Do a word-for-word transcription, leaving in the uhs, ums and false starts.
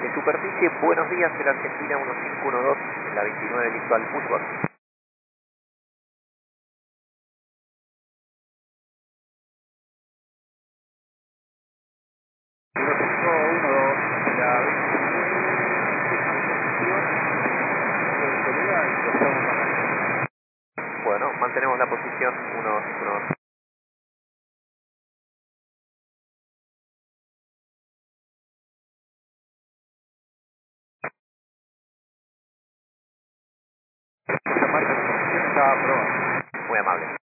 De superficie, buenos días, en la Argentina uno cinco uno dos, en la veintinueve, listo al pushback. uno cinco uno dos, en la veintinueve, Bueno, mantenemos la posición uno cinco uno dos. esta parte de la posición está aprobada. Muy amable.